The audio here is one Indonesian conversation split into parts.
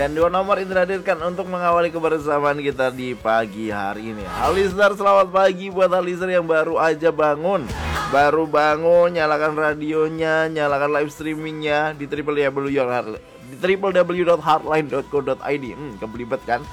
Dan 2 nomor Indra hadirkan untuk mengawali kebersamaan kita di pagi hari ini. Halistar, selamat pagi buat Halistar yang baru aja bangun. Baru bangun, nyalakan radionya, nyalakan live streamingnya di www.heartline.co.id. Kebelibet kan?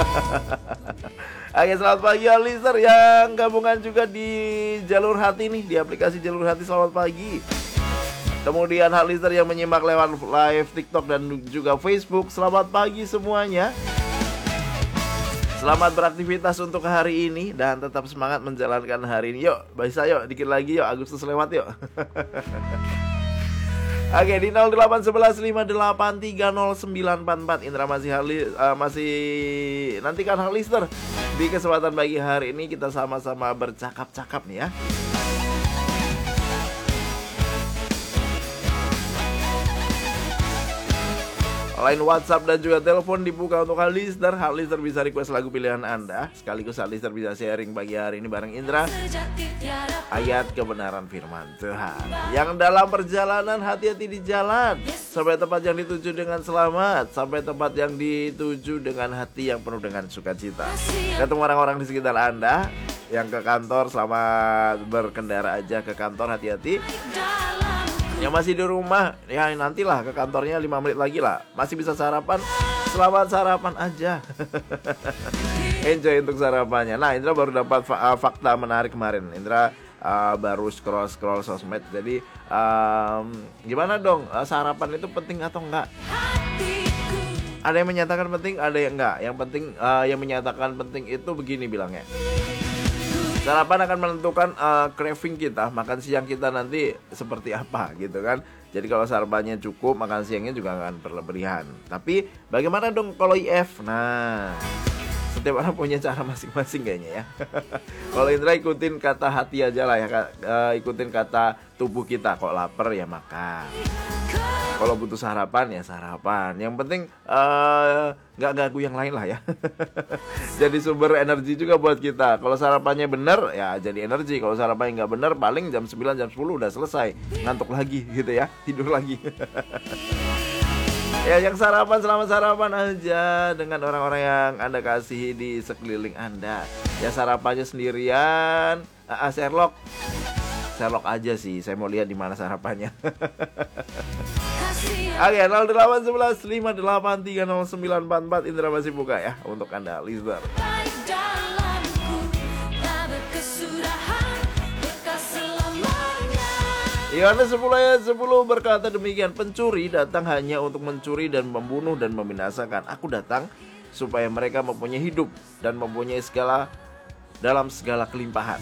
Oke, selamat pagi Halistar yang gabungan juga di Jalur Hati nih, di aplikasi Jalur Hati, selamat pagi. Kemudian Halister yang menyimak lewat live TikTok dan juga Facebook, selamat pagi semuanya. Selamat beraktivitas untuk hari ini dan tetap semangat menjalankan hari ini. Yuk, bisa yuk, dikit lagi yuk, Agustus lewat yuk. Oke, di 0811583094 Indra masih nantikan Halister. Di kesempatan pagi hari ini kita sama-sama bercakap-cakap nih ya. Line WhatsApp dan juga telepon dibuka untuk Halister. Halister bisa request lagu pilihan Anda. Sekaligus Halister bisa sharing pagi hari ini bareng Indra ayat kebenaran firman Tuhan. Yang dalam perjalanan hati-hati di jalan, sampai tempat yang dituju dengan selamat, sampai tempat yang dituju dengan hati yang penuh dengan sukacita. Ketemu orang-orang di sekitar Anda. Yang ke kantor, selamat berkendara aja ke kantor, hati-hati. Yang masih di rumah, ya nantilah ke kantornya 5 menit lagi lah. Masih bisa sarapan, selamat sarapan aja. Enjoy untuk sarapannya. Nah, Indra baru dapat fakta menarik kemarin. Indra baru scroll sosmed. Jadi gimana dong, sarapan itu penting atau enggak? Ada yang menyatakan penting, ada yang enggak. Yang penting, yang menyatakan penting itu begini bilangnya. Sarapan akan menentukan craving kita, makan siang kita nanti seperti apa gitu kan. Jadi kalau sarapannya cukup, makan siangnya juga akan berlebihan. Tapi bagaimana dong kalau IF? Nah, setiap orang punya cara masing-masing kayaknya ya. Kalau Indra ikutin kata hati aja lah ya, ikutin kata tubuh kita. Kalau lapar ya makan, kalau butuh sarapan ya sarapan. Yang penting nggak ganggu yang lain lah ya. Jadi sumber energi juga buat kita. Kalau sarapannya bener ya jadi energi. Kalau sarapannya nggak bener, paling jam 9, jam 10 udah selesai, ngantuk lagi gitu ya, tidur lagi. Ya, yang sarapan, selamat sarapan aja dengan orang-orang yang Anda kasihi di sekeliling Anda. Ya sarapannya sendirian, Sherlock aja sih. Saya mau lihat di mana sarapannya. Oke, 0811583094 Indra masih buka ya untuk Anda listener. Yohanes 10 ayat 10 berkata demikian, pencuri datang hanya untuk mencuri dan membunuh dan membinasakan. Aku datang supaya mereka mempunyai hidup dan mempunyai dalam segala kelimpahan.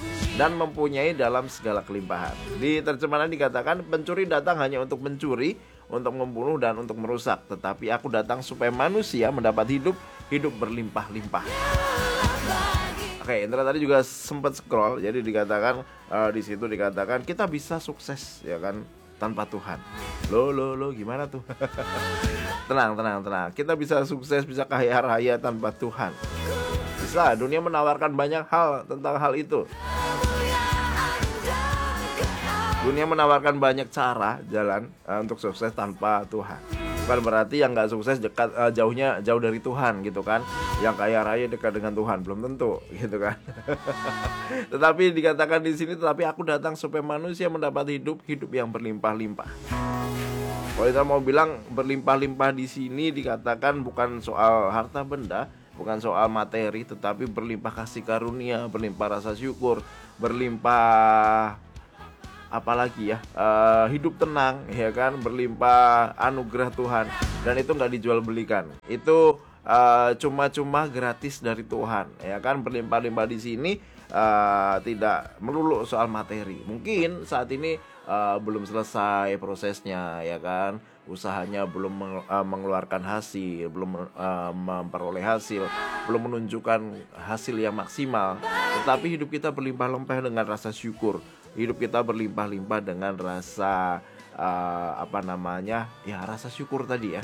Di terjemahan dikatakan pencuri datang hanya untuk mencuri, untuk membunuh dan untuk merusak. Tetapi aku datang supaya manusia mendapat hidup berlimpah-limpah. Oke, Indra tadi juga sempat scroll. Jadi dikatakan di situ dikatakan kita bisa sukses ya kan tanpa Tuhan. Lo gimana tuh? Tenang. Kita bisa sukses, bisa kaya raya tanpa Tuhan. Bisa, dunia menawarkan banyak hal tentang hal itu. Dunia menawarkan banyak cara jalan untuk sukses tanpa Tuhan. Bukan berarti yang nggak sukses jauh dari Tuhan gitu kan. Yang kaya raya dekat dengan Tuhan, belum tentu gitu kan. Tetapi dikatakan di sini, tetapi aku datang supaya manusia mendapat hidup yang berlimpah-limpah. Kalau kita mau bilang berlimpah-limpah di sini dikatakan bukan soal harta benda, bukan soal materi, tetapi berlimpah kasih karunia, berlimpah rasa syukur, berlimpah apalagi ya, hidup tenang ya kan, berlimpah anugerah Tuhan. Dan itu nggak dijual belikan, itu cuma-cuma gratis dari Tuhan ya kan. Berlimpah-limpah di sini tidak melulu soal materi. Mungkin saat ini belum selesai prosesnya ya kan, usahanya belum mengeluarkan hasil, belum memperoleh hasil, belum menunjukkan hasil yang maksimal. Tetapi hidup kita berlimpah-limpah dengan rasa syukur. Hidup kita berlimpah-limpah dengan rasa rasa syukur tadi ya.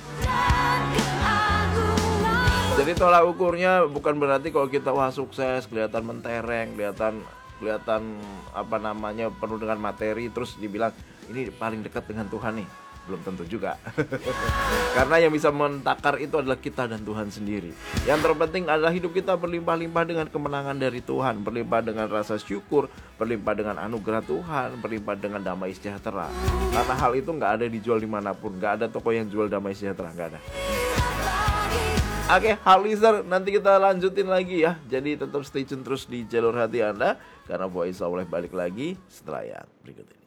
Jadi tolak ukurnya bukan berarti kalau kita sukses, kelihatan mentereng, kelihatan penuh dengan materi, terus dibilang ini paling dekat dengan Tuhan nih. belum tentu juga. Karena yang bisa mentakar itu adalah kita dan Tuhan sendiri. Yang terpenting adalah hidup kita berlimpah-limpah dengan kemenangan dari Tuhan, berlimpah dengan rasa syukur, berlimpah dengan anugerah Tuhan, berlimpah dengan damai sejahtera. Karena hal itu nggak ada dijual dimanapun, nggak ada toko yang jual damai sejahtera, nggak ada. Oke, Harlister, nanti kita lanjutin lagi ya. Jadi tetap stay tune terus di jalur hati Anda, karena Voice oleh balik lagi setelah yang berikut ini.